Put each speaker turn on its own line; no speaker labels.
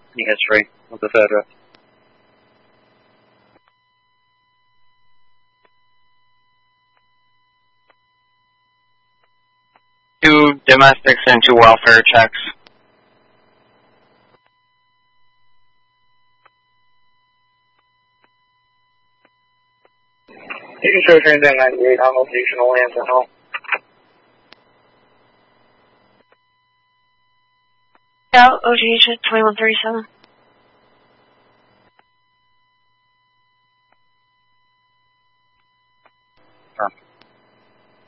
any history of the photo.
Two domestics and two welfare checks.
You can show Transit 98 on location only answer home.
Out, OGH at 2137.